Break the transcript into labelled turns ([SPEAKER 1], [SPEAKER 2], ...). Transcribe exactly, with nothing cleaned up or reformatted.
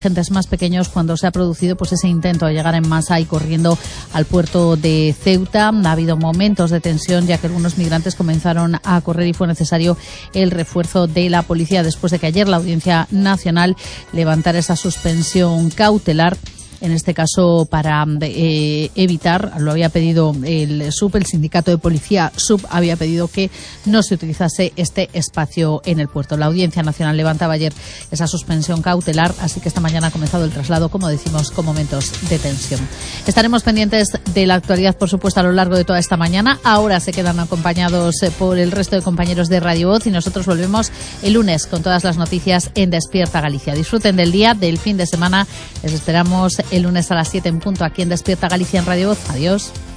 [SPEAKER 1] Agentes más pequeños cuando se ha producido pues ese intento de llegar en masa y corriendo al puerto de Ceuta. Ha habido momentos de tensión ya que algunos migrantes comenzaron a correr y fue necesario el refuerzo de la policía después de que ayer la Audiencia Nacional levantara esa suspensión cautelar. En este caso, para eh, evitar, lo había pedido el S U P, el sindicato de policía S U P, había pedido que no se utilizase este espacio en el puerto. La Audiencia Nacional levantaba ayer esa suspensión cautelar, así que esta mañana ha comenzado el traslado, como decimos, con momentos de tensión. Estaremos pendientes de la actualidad, por supuesto, a lo largo de toda esta mañana. Ahora se quedan acompañados por el resto de compañeros de Radio Voz y nosotros volvemos el lunes con todas las noticias en Despierta Galicia. Disfruten del día, del fin de semana. Les esperamos el lunes a las siete en punto aquí en Despierta Galicia en Radio Voz. Adiós.